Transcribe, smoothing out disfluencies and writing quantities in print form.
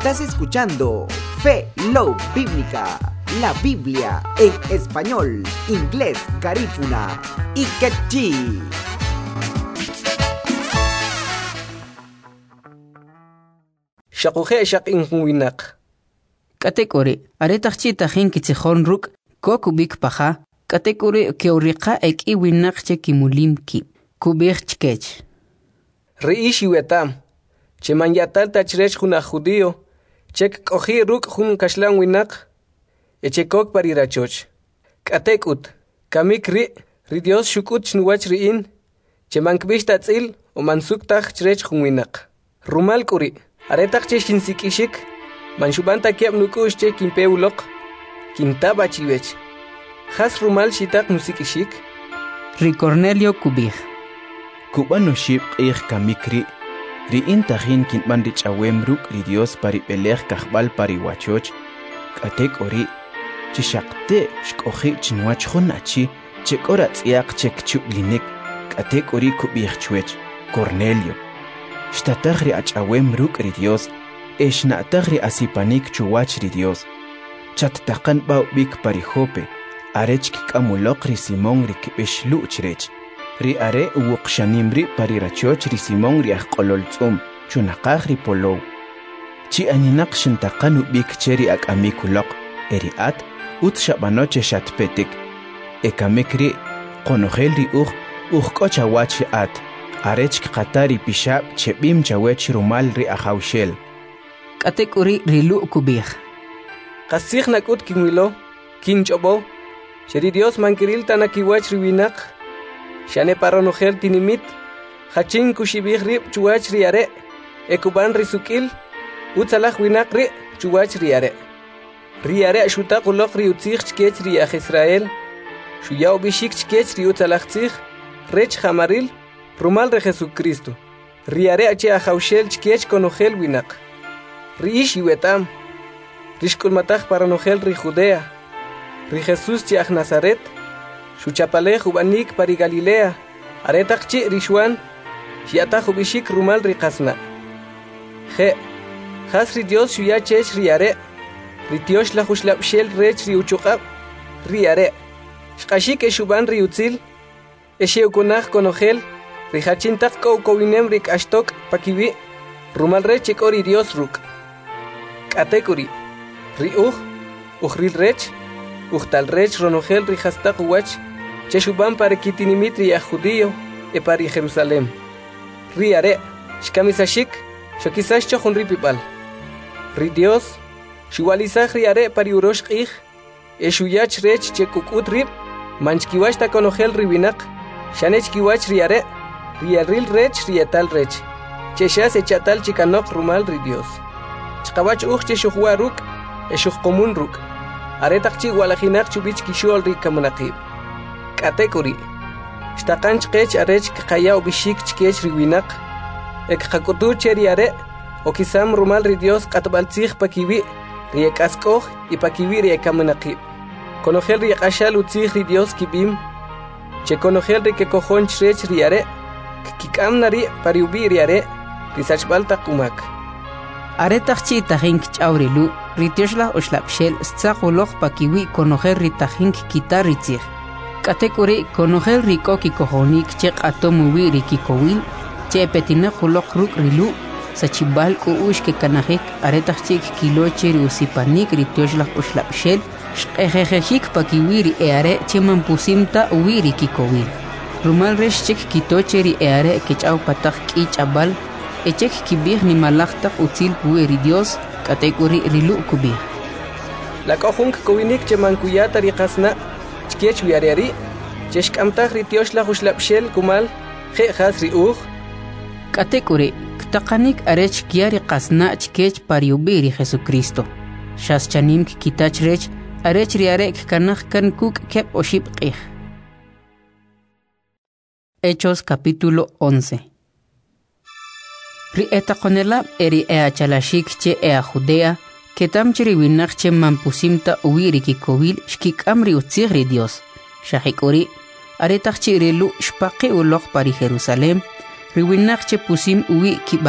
Estás escuchando Fe Love Bíblica, la Biblia en español, inglés, garífuna y quechí. Shakuhe shakin winak. Katekore, aretachchi tajin kitzihon ruk, kokubik paja, katekore keuriqa ek iwinak che kimulim ki, kubich chkech. Reishi wetam, che manyatal tachrech juna judío, chek kohi ruk jun kashlan winak, echekok parirachoch. Katekut, kamik ri Dios shukut chnuwach riin, che mankbish tatzil o mansuktaj chrech jun winak. Rumal kuri. Aretak che shinsikishik, manshubanta kiab nukush che kimpeulok, kintaba chivech. Has rumal shitak musikishik. Ri Cornelio Kubij. Kubano ship kamikri, ri intahin kintmandich awemruk ri Dios pari pelej kahbal pari wachoch, katek ori, chishakte shkohi chinwach honachi, chekorat yak chek chublinik, katek ori kubij chwech, Cornelio. Shtatagri achawem ruk ri Dios, eshnatagri asipanik chuwach ri Dios. Chattakan bau bik parijope, arech kikamulok ri Simón ri kibeshlu chrech. Ri are uwukshanimri parirachoch ri Simón ri ahkololtzum, chunakag ri polow. Chi aninak shintakan ubik cheri akamikulok, eri at, ut shabanoche shatpetik. Ekamikri, konogel ri kochawach at. Arech katari pishab chebim chawech rumal ri ahawshel. Katekuri rilu kubij. Kasig nakut kinwilo, kinchobo, sheri Dios mankiril tanakiwach riwinak, shane paronogel tinimit, hachin kushibig rib chuwach riare, ekuban risukil, utsalach winak ri chuwach riare. Riare shutak ulok ri utzig chkech ri ach Israel, shuyaw bishik chkech ri utsalach tzig, rech hamaril, Rumal de Jesucristo. Riare ache a jaushel chkiech konogel winak. Riish iwetam. Rishkul matach paranogel ri Judea. Ri Jesús chiach Nazaret. Shuchapale jubanik pari Galilea. Aretach chi rishuan. Shiatach ubishik rumal ri kasna. Je. Has ri Dios shuyachech riare. Ri Tiosh la hushlapshel rech ri uchukab. Riare. Shkashik eshuban ri utzil. Esheukunach konogel. Rihachintak kowinem rik ashtok pakiwi, rumal rech ori Dios ruk. Katekuri, ril rech, tal rech ronogel rihastak uwach, cheshuban para kitinimitri a judío e pari Jerusalem. Riare, shkamisashik, shokisash chohun ripipal. Ri Dios, shuwalizach riare pari urosh ich, e shuyach rech chekukut rip, manchkiwashta konogel ribinak, shanech kiwach riare, Riaril rech rietal rech. Cheshas echatal chikanok rumal ri Dios. Chkawach che shuhwa ruk, eshuh komun ruk. Aretak chi walajinak chubich kishol ri kamunakib. Katekuri. Shtakan chkech arech kaya ubishik chkech riwinak. Ek hakutu cheriare, okisam rumal ri Dios katbaltzich pakiwi, riekaskoh y pakiwi riekamunakib. Konogel riekashal utzich ri Dios kibim. Che konogel ri kekojon chrech riare. Kikam nari pariubi riare, risachbalta kumak. Aretachchi tajink chaurilu, ritiosla oslapshel, stzakulok pakiwi konojer ritajink kitaritzig. Katekuri konojer rikoki kohonik chek atomuwi rikikowil, che petina kulok ruk rilu, sachibal ku ushke kanajik, aretachchik kiloche riusipanik ritiosla oslapshel, shkejejejik pakiwi ri eare cheman pusimta uwi rikikowil. Rumal reshchek kitocheri eare kechau patak kichabal, echek kibig ni malaktak utzil pueri Dios, katekuri rilu kubig. La kohunk kowinik chemankuyata rikasna, chkech wiareari, cheshkamtak ritiosh la huslapshel kumal, je has riuj. Katekuri, ktakanik arech kiari kasna chkech pariubiri Jesucristo. Shas chanim kitach rech, arech riarek kanach kan kuk kep oship qih. Hechos capítulo 11. Ri etakonela eri chalashik che Judea, ketam chiri winach che mampusimta uwiri kikowil shkik amri utzigri Dios. Shahikori, aretach chirilu shpaqi ulok pari Jerusalem, ri winach che pusim uwi kiba